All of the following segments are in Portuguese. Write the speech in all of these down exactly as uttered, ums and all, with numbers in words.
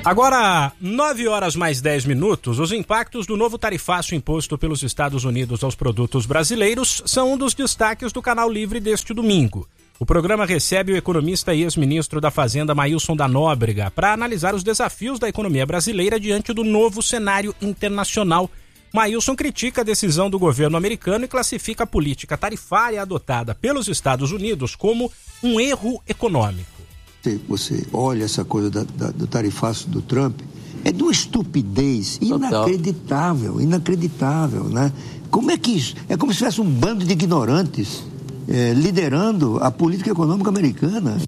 Agora, nove horas mais dez minutos, os impactos do novo tarifaço imposto pelos Estados Unidos aos produtos brasileiros são um dos destaques do Canal Livre deste domingo. O programa recebe o economista e ex-ministro da Fazenda, Maílson da Nóbrega, para analisar os desafios da economia brasileira diante do novo cenário internacional. Maílson critica a decisão do governo americano e classifica a política tarifária adotada pelos Estados Unidos como um erro econômico. Você olha essa coisa da, da, do tarifaço do Trump, é de uma estupidez inacreditável, inacreditável, né? Como é que isso? É como se tivesse um bando de ignorantes é, liderando a política econômica americana.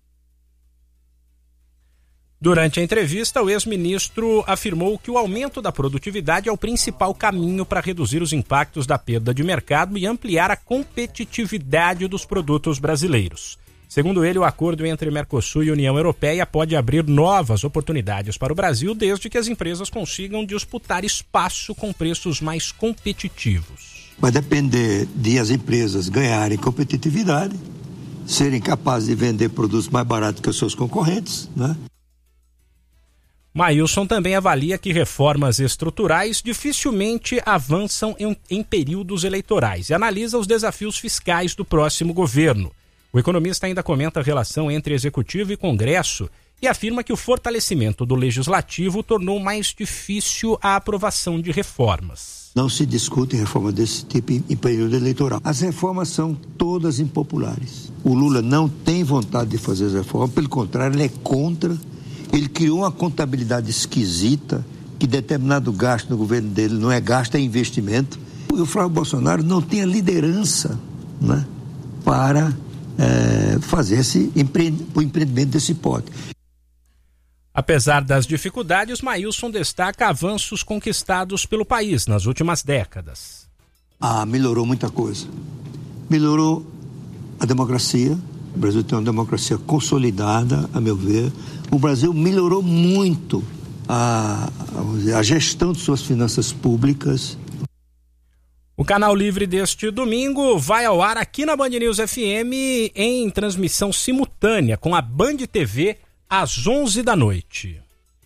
Durante a entrevista, o ex-ministro afirmou que o aumento da produtividade é o principal caminho para reduzir os impactos da perda de mercado e ampliar a competitividade dos produtos brasileiros. Segundo ele, o acordo entre Mercosul e União Europeia pode abrir novas oportunidades para o Brasil, desde que as empresas consigam disputar espaço com preços mais competitivos. Vai depender de as empresas ganharem competitividade, serem capazes de vender produtos mais baratos que os seus concorrentes, né? Maílson também avalia que reformas estruturais dificilmente avançam em, em períodos eleitorais e analisa os desafios fiscais do próximo governo. O economista ainda comenta a relação entre Executivo e Congresso e afirma que o fortalecimento do Legislativo tornou mais difícil a aprovação de reformas. Não se discute reforma desse tipo em período eleitoral. As reformas são todas impopulares. O Lula não tem vontade de fazer as reformas, pelo contrário, ele é contra. Ele criou uma contabilidade esquisita, que determinado gasto no governo dele não é gasto, é investimento. E o Flávio Bolsonaro não tem a liderança, né, para é, fazer esse empre... o empreendimento desse pote. Apesar das dificuldades, Maílson destaca avanços conquistados pelo país nas últimas décadas. Ah, melhorou muita coisa. Melhorou a democracia. O Brasil tem uma democracia consolidada, a meu ver. O Brasil melhorou muito a, a gestão de suas finanças públicas. O Canal Livre deste domingo vai ao ar aqui na Band News F M em transmissão simultânea com a Band T V às onze da noite.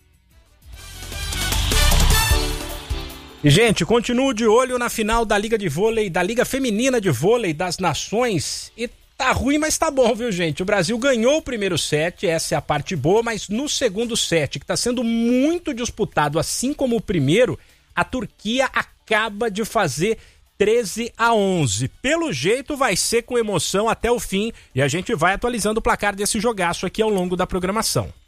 E, gente, continuo de olho na final da Liga de Vôlei, da Liga Feminina de Vôlei das Nações. E tá ruim, mas tá bom, viu, gente? O Brasil ganhou o primeiro set, essa é a parte boa, mas no segundo set, que tá sendo muito disputado, assim como o primeiro, a Turquia acaba de fazer treze a onze. Pelo jeito vai ser com emoção até o fim e a gente vai atualizando o placar desse jogaço aqui ao longo da programação.